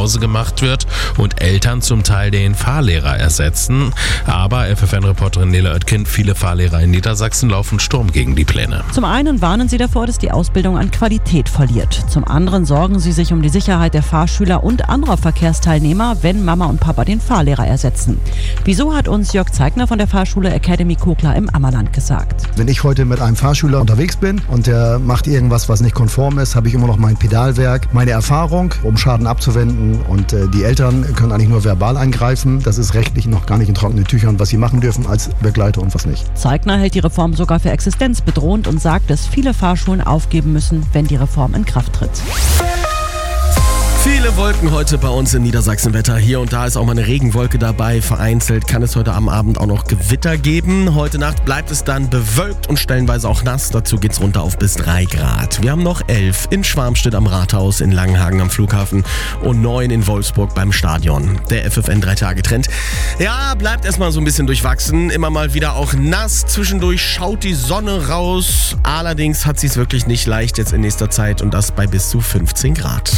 Hause gemacht wird und Eltern zum Teil den Fahrlehrer ersetzen. Aber FFN-Reporterin Nele Oetkind, viele Fahrlehrer in Niedersachsen laufen Sturm gegen die Pläne. Zum einen warnen sie davor, dass die Ausbildung an Qualität verliert. Zum anderen sorgen sie sich um die Sicherheit der Fahrschüler und anderer Verkehrsteilnehmer, wenn Mama und Papa den Fahrlehrer ersetzen. Wieso, hat uns Jörg Zeigner von der Fahrschule Academy Kogler im Ammerland gesagt. Wenn ich heute mit einem Fahrschüler unterwegs bin und der macht irgendwas, was nicht konform ist, habe ich immer noch mein Pedalwerk, meine Erfahrung, um Schaden abzuwenden, und die Eltern können eigentlich nur verbal eingreifen. Das ist rechtlich noch gar nicht in trockenen Tüchern, was sie machen dürfen als Begleiter und was nicht. Zeigner hält die Reform sogar für existenzbedrohend und sagt, dass viele Fahrschulen aufgeben müssen, wenn die Reform in Kraft tritt. Viele Wolken heute bei uns in Niedersachsen-Wetter. Hier und da ist auch mal eine Regenwolke dabei. Vereinzelt kann es heute am Abend auch noch Gewitter geben. Heute Nacht bleibt es dann bewölkt und stellenweise auch nass. Dazu geht's runter auf bis 3 Grad. Wir haben noch 11 in Schwarmstedt am Rathaus, in Langenhagen am Flughafen und 9 in Wolfsburg beim Stadion. Der FFN 3-Tage-Trend. Ja, bleibt erstmal so ein bisschen durchwachsen. Immer mal wieder auch nass. Zwischendurch schaut die Sonne raus. Allerdings hat sie es wirklich nicht leicht jetzt in nächster Zeit und das bei bis zu 15 Grad.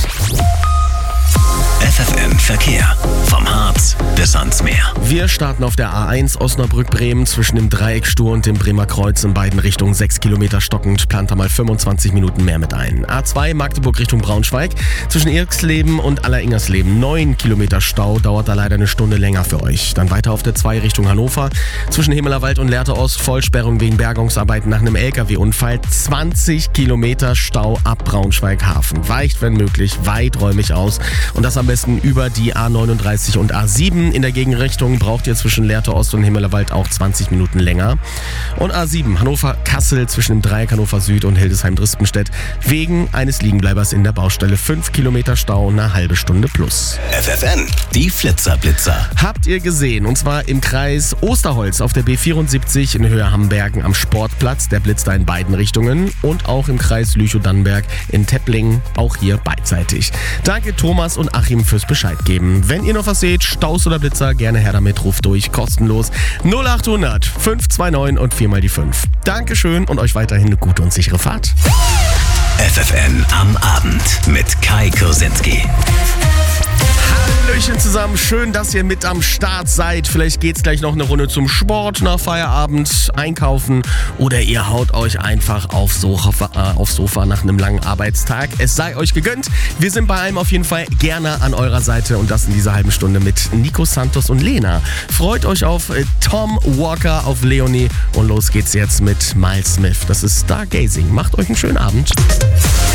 FFN Verkehr. Vom Harz bis ans Meer. Wir starten auf der A1 Osnabrück-Bremen zwischen dem Dreieck Stur und dem Bremer Kreuz in beiden Richtungen 6 Kilometer stockend, plant da mal 25 Minuten mehr mit ein. A2 Magdeburg Richtung Braunschweig zwischen Irxleben und Alleringersleben 9 Kilometer Stau, dauert da leider eine Stunde länger für euch. Dann weiter auf der 2 Richtung Hannover zwischen Himmelerwald und Lehrte Ost, Vollsperrung wegen Bergungsarbeiten nach einem LKW-Unfall, 20 Kilometer Stau ab Braunschweig Hafen. Weicht, wenn möglich, weiträumig aus und das am besten über die A39 und A7. In der Gegenrichtung braucht ihr zwischen Lehrte Ost und Himmelerwald auch 20 Minuten länger. Und A7 Hannover-Kassel zwischen dem Dreieck Hannover Süd und Hildesheim-Dristenstedt wegen eines Liegenbleibers in der Baustelle 5 Kilometer Stau, eine halbe Stunde plus. FFN, die Flitzer-Blitzer. Habt ihr gesehen, und zwar im Kreis Osterholz auf der B74 in Höhe Hambergen am Sportplatz. Der blitzt da in beiden Richtungen und auch im Kreis Lüchow-Dannenberg in Tepplingen, auch hier beidseitig. Danke Thomas und Achim fürs Bescheid geben. Wenn ihr noch was seht, Staus oder Blitzer, gerne her damit, ruft durch, kostenlos 0800 529 und 4 mal die 5. Dankeschön und euch weiterhin eine gute und sichere Fahrt. FFN am Abend mit Kai Kursinski. Hallöchen zusammen, schön, dass ihr mit am Start seid. Vielleicht geht's gleich noch eine Runde zum Sport nach Feierabend, einkaufen oder ihr haut euch einfach aufs Sofa nach einem langen Arbeitstag. Es sei euch gegönnt. Wir sind bei allem auf jeden Fall gerne an eurer Seite und das in dieser halben Stunde mit Nico Santos und Lena. Freut euch auf Tom Walker, auf Leonie und los geht's jetzt mit Miles Smith. Das ist Stargazing. Macht euch einen schönen Abend.